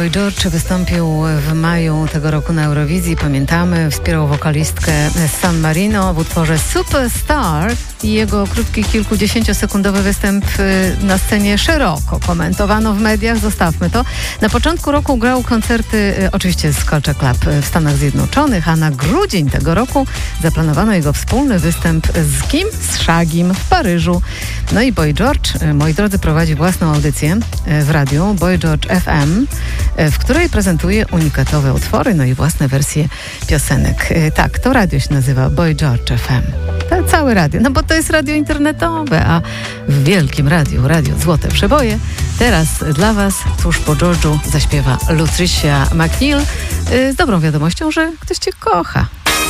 Boy George wystąpił w maju tego roku na Eurowizji, pamiętamy, wspierał wokalistkę San Marino w utworze Superstar i jego krótki, kilkudziesięciosekundowy występ na scenie szeroko komentowano w mediach, zostawmy to. Na początku roku grał koncerty oczywiście z Culture Club w Stanach Zjednoczonych, a na grudzień tego roku zaplanowano jego wspólny występ z kim? Z Shagim w Paryżu. No i Boy George, moi drodzy, prowadzi własną audycję w radiu Boy George FM, w której prezentuje unikatowe utwory, no i własne wersje piosenek. Tak, to radio się nazywa Boy George FM. To całe radio, no bo to jest radio internetowe, a w wielkim radiu, Radio Złote Przeboje, teraz dla Was, tuż po George'u, zaśpiewa Lutricia McNeil z dobrą wiadomością, że ktoś Cię kocha.